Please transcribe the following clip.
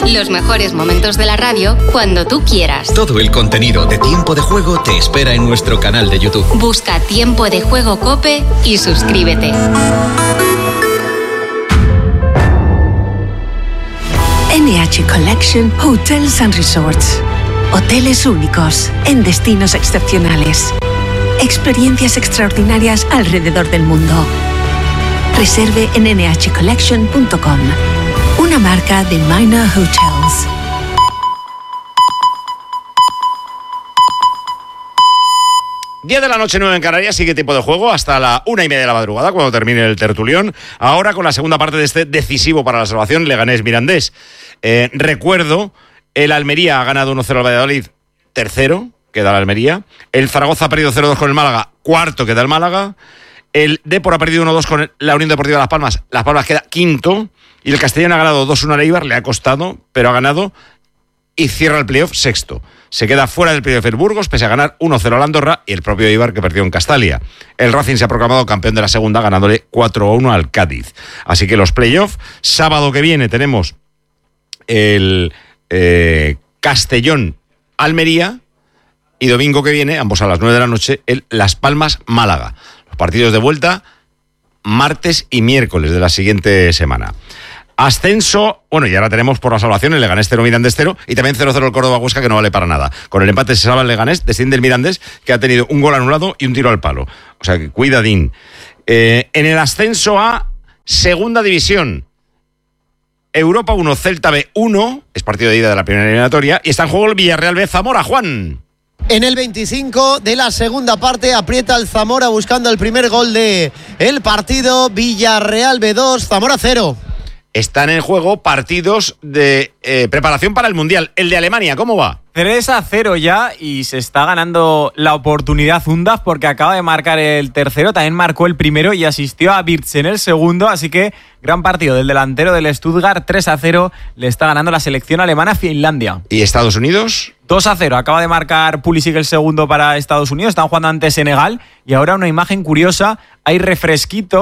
Los mejores momentos de la radio cuando tú quieras. Todo el contenido de Tiempo de Juego te espera en nuestro canal de YouTube. Busca Tiempo de Juego COPE y suscríbete. NH Collection Hotels and Resorts. Hoteles únicos en destinos excepcionales. Experiencias extraordinarias alrededor del mundo. Reserve en nhcollection.com. Una marca de Minor Hotels. 10 de la noche, 9 en Canarias, sigue Tiempo de Juego hasta la 1:30 de la madrugada, cuando termine el tertulión. Ahora con la segunda parte de este decisivo para la salvación, Leganés-Mirandés. Recuerdo, el Almería ha ganado 1-0 al Valladolid, tercero, queda el Almería. El Zaragoza ha perdido 0-2 con el Málaga, cuarto queda el Málaga. El Depor ha perdido 1-2 con la Unión Deportiva Las Palmas queda quinto. Y el Castellón ha ganado 2-1 al Eibar, le ha costado, pero ha ganado y cierra el playoff sexto. Se queda fuera del playoff el Burgos, pese a ganar 1-0 al Andorra y el propio Eibar, que perdió en Castalia. El Racing se ha proclamado campeón de la segunda, ganándole 4-1 al Cádiz. Así que los playoffs, sábado que viene tenemos el Castellón-Almería y domingo que viene, ambos a las 9 de la noche, el Las Palmas-Málaga. Los partidos de vuelta martes y miércoles de la siguiente semana. Ascenso, bueno, y ahora tenemos por la salvación el Leganés 0, Mirandés 0 y también 0-0 el Córdoba-Huesca, que no vale para nada. Con el empate se salva el Leganés, desciende el Mirandés, que ha tenido un gol anulado y un tiro al palo. O sea que cuidadín. En el ascenso a Segunda División, Europa 1, Celta B 1, es partido de ida de la primera eliminatoria, y está en juego el Villarreal B Zamora. Juan. En el 25 de la segunda parte aprieta el Zamora buscando el primer gol de el partido. Villarreal B2, Zamora 0. Están en juego partidos de preparación para el Mundial. El de Alemania, ¿cómo va? 3-0 ya, y se está ganando la oportunidad Undav, porque acaba de marcar el tercero, también marcó el primero y asistió a Wirtz en el segundo, así que gran partido del delantero del Stuttgart. 3-0 le está ganando la selección alemana a Finlandia. ¿Y Estados Unidos? 2-0, acaba de marcar Pulisic el segundo para Estados Unidos, están jugando ante Senegal, y ahora una imagen curiosa, hay refresquito